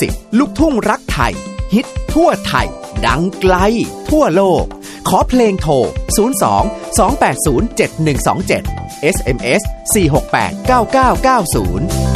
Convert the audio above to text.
10ลูกทุ่งรักไทยฮิตทั่วไทยดังไกลทั่วโลกขอเพลงโทร02 280 7127 SMS 468 9990